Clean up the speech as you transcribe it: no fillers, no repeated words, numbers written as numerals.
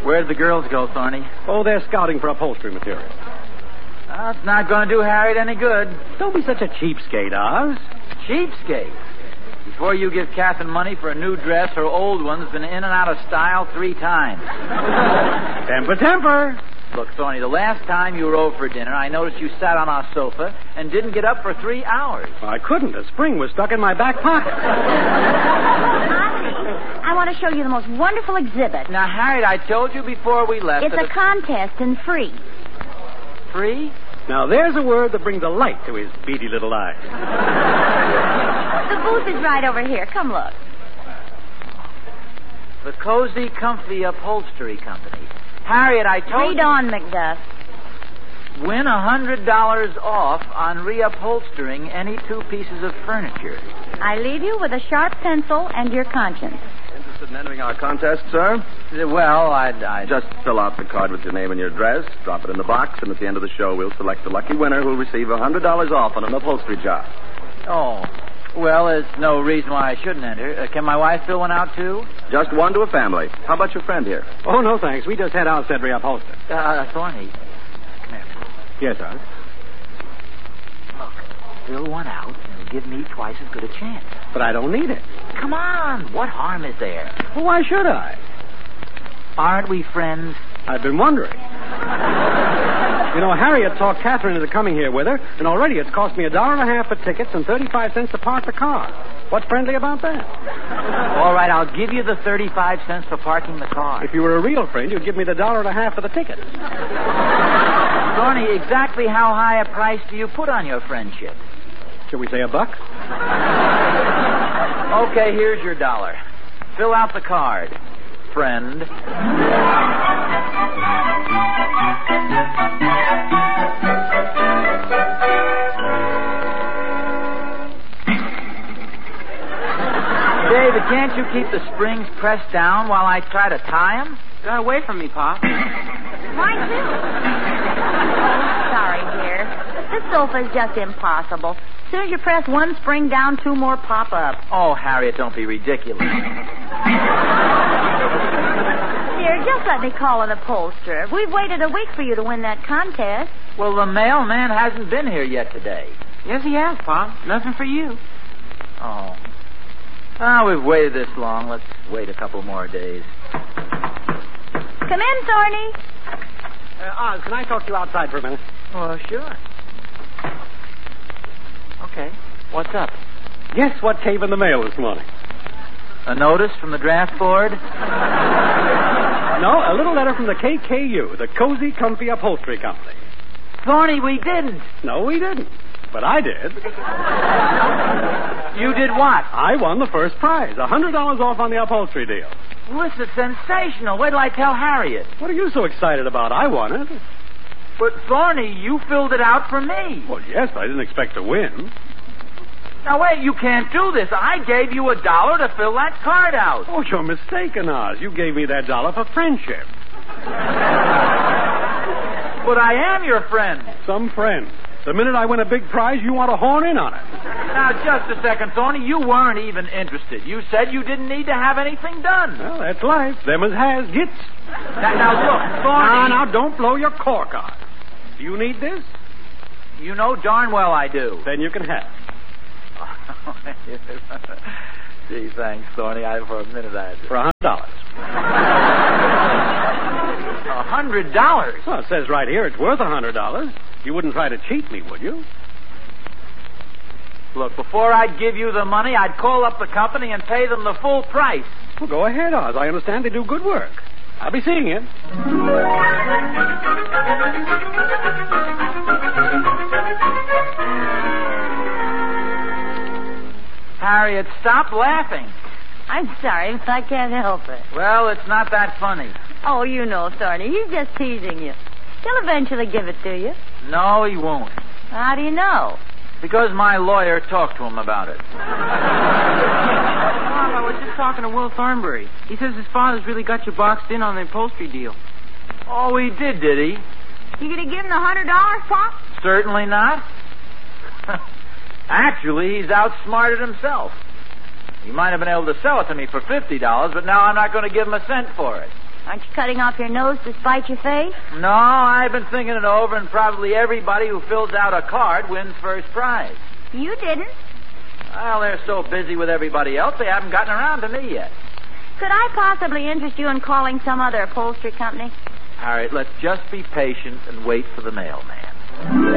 Where'd the girls go, Thorny? Oh, they're scouting for upholstery material. It's not going to do Harriet any good. Don't be such a cheapskate, Oz. Cheapskate? Before you give Catherine money for a new dress, her old one's been in and out of style 3 times. Temper, temper. Look, Thorny, the last time you were over for dinner, I noticed you sat on our sofa and didn't get up for 3 hours. Well, I couldn't. A spring was stuck in my back pocket. I want to show you the most wonderful exhibit. Now, Harriet, I told you before we left It's a contest and free. Free? Now, there's a word that brings a light to his beady little eyes. The booth is right over here. Come look. The Cozy Comfy Upholstery Company. Harriet, I told Read on, Macduff. Win $100 off on reupholstering any 2 pieces of furniture. I leave you with a sharp pencil and your conscience. Interested in entering our contest, sir? Well, I'd... Just fill out the card with your name and your address, drop it in the box, and at the end of the show, we'll select the lucky winner who'll receive $100 off on an upholstery job. Oh, well, there's no reason why I shouldn't enter. Can my wife fill one out, too? Just one to a family. How about your friend here? Oh, no, thanks. We just had ours said reupholstered. Thorny. Come here. Yes, Oz. Look, fill one out, and it'll give me twice as good a chance. But I don't need it. Come on. What harm is there? Well, why should I? Aren't we friends? I've been wondering. You know, Harriet talked Catherine into coming here with her, and already it's cost me $1.50 for tickets and 35 cents to park the car. What's friendly about that? All right, I'll give you the 35 cents for parking the car. If you were a real friend, you'd give me the $1.50 for the tickets. Tony, exactly how high a price do you put on your friendship? Shall we say $1? Okay, here's your $1. Fill out the card, friend. David, can't you keep the springs pressed down while I try to tie them? Got away from me, Pop. Mine, too. Sorry, dear. This sofa is just impossible. As soon as you press one spring down, 2 more pop up. Oh, Harriet, don't be ridiculous. Dear, just let me call an upholsterer. We've waited a week for you to win that contest. Well, the mailman hasn't been here yet today. Yes, he has, Pop. Nothing for you. Oh. Ah, we've waited this long. Let's wait a couple more days. Come in, Thorny. Oz, can I talk to you outside for a minute? Oh, sure. Okay. What's up? Guess what came in the mail this morning? A notice from the draft board? No, a little letter from the KKU, the Cozy Comfy Upholstery Company. Thorny, we didn't. No, we didn't. But I did. You did what? I won the first prize, $100 off on the upholstery deal. Well, this is sensational. Wait till I tell Harriet. What are you so excited about? I won it. But, Thorny, you filled it out for me. Well, yes, but I didn't expect to win. Now, wait, you can't do this. I gave you $1 to fill that card out. Oh, you're mistaken, Oz. You gave me that $1 for friendship. But I am your friend. Some friend. The minute I win a big prize, you want to horn in on it. Now, just a second, Thorny. You weren't even interested. You said you didn't need to have anything done. Well, that's life. Them as has gets. Now, look, Thorny. Now, don't blow your cork on. Do you need this? You know darn well I do. Then you can have it. Gee, thanks, Thorny. For a minute I had to... For $100. $100? Well, it says right here it's worth $100. You wouldn't try to cheat me, would you? Look, before I'd give you the money, I'd call up the company and pay them the full price. Well, go ahead, Oz. I understand they do good work. I'll be seeing you. Harriet, stop laughing. I'm sorry, but I can't help it. Well, it's not that funny. Oh, you know, Thorny, he's just teasing you. He'll eventually give it to you. No, he won't. How do you know? Because my lawyer talked to him about it. Bob, I was just talking to Will Thornbury. He says his father's really got you boxed in on the upholstery deal. Oh, he did he? You gonna give him the $100, Pop? Certainly not. Actually, he's outsmarted himself. He might have been able to sell it to me for $50, but now I'm not going to give him a cent for it. Aren't you cutting off your nose to spite your face? No, I've been thinking it over, and probably everybody who fills out a card wins first prize. You didn't. Well, they're so busy with everybody else, they haven't gotten around to me yet. Could I possibly interest you in calling some other upholstery company? All right, let's just be patient and wait for the mailman.